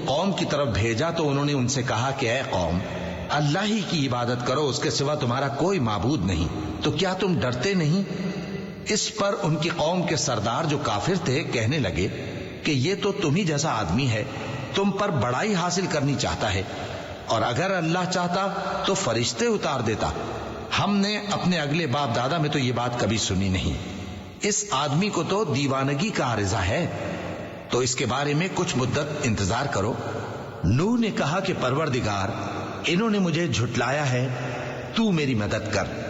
कौम की तरफ भेजा तो उन्होंने उनसे कहा कि ऐ कौम, अल्लाह ही की इबादत करो, उसके सिवा तुम्हारा कोई माबूद नहीं, तो क्या तुम डरते नहीं? इस पर उनकी कौम के सरदार जो काफिर थे कहने लगे कि ये तो तुम ही जैसा आदमी है, तुम पर बड़ाई हासिल करनी चाहता है, और अगर अल्लाह चाहता तो फरिश्ते उतार देता। हमने अपने अगले बाप दादा में तो ये बात कभी सुनी नहीं। इस आदमी को तो दीवानगी का आरिज़ा है, तो इसके बारे में कुछ मुद्दत इंतजार करो। नूह ने कहा कि परवरदिगार, इन्होंने मुझे झुटलाया है, तू मेरी मदद कर।